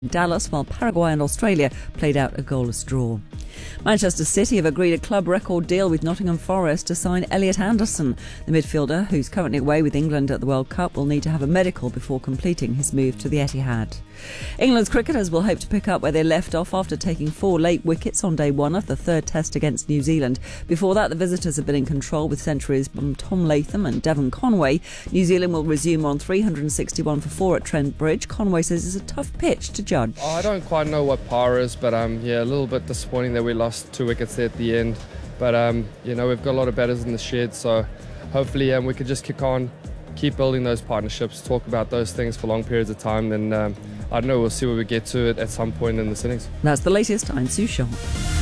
Dallas, while Paraguay and Australia played out a goalless draw. Manchester City have agreed a club record deal with Nottingham Forest to sign Elliot Anderson. The midfielder, who's currently away with England at the World Cup, will need to have a medical before completing his move to the Etihad. England's cricketers will hope to pick up where they left off after taking 4 late wickets on day 1 of the third test against New Zealand. Before that, the visitors have been in control with centuries from Tom Latham and Devon Conway. New Zealand will resume on 361 for 4 at Trent Bridge. Conway says it's a tough pitch to judge. I don't quite know what par is, but a little bit disappointing that we lost 2 wickets there at the end. But we've got a lot of batters in the shed, so hopefully we could just kick on, keep building those partnerships, talk about those things for long periods of time. Then I don't know, we'll see where we get to it at some point in this innings. That's the latest. I'm Sue Shaw.